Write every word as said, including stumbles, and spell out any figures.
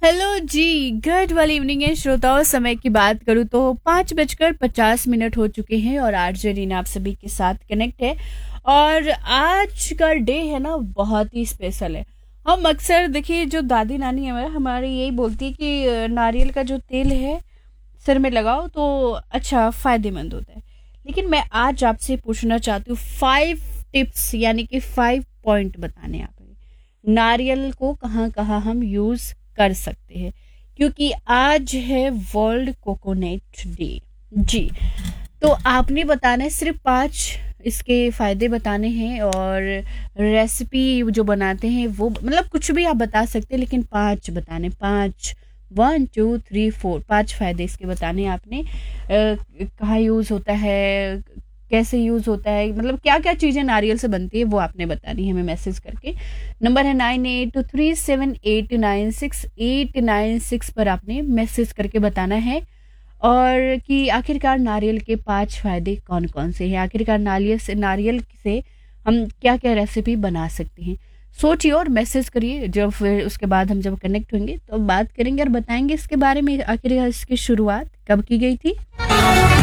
Hello जी, good वाली evening है श्रोताओं। समय की बात करूँ तो पाँच बजकर पचास मिनट हो चुके हैं और आरजे रीना आप सभी के साथ कनेक्ट है। और आज का डे है ना, बहुत ही स्पेशल है। हम अक्सर देखिए, जो दादी नानी है हमारी यही बोलती है कि अ, नारियल का जो तेल है सिर में लगाओ तो अच्छा फायदेमंद होता है। लेकिन मैं आज आपसे पूछना चाहती हूँ फाइव टिप्स, यानी कि फाइव पॉइंट बताने आप नारियल को कहाँ कहाँ हम यूज कर सकते हैं, क्योंकि आज है वर्ल्ड कोकोनट डे। जी, तो आपने बताना है सिर्फ पांच इसके फायदे बताने हैं, और रेसिपी जो बनाते हैं वो मतलब कुछ भी आप बता सकते हैं, लेकिन पांच बताने, पांच, वन टू थ्री फोर, पांच फायदे इसके बताने हैं आपने। अ, कहाँ यूज होता है, कैसे यूज होता है, मतलब क्या क्या चीजें नारियल से बनती है वो आपने बतानी है हमें मैसेज करके। नंबर है nine eight three seven eight nine six eight nine six पर आपने मैसेज करके बताना है। और कि आखिरकार नारियल के पांच फायदे कौन कौन से हैं, आखिरकार नारियल से नारियल से हम क्या क्या रेसिपी बना सकते हैं। सोचिए और मैसेज करिए। जब फिर उसके बाद हम जब कनेक्ट होंगे तो बात करेंगे और बताएंगे इसके बारे में, आखिरकार इसकी शुरुआत कब की गई थी।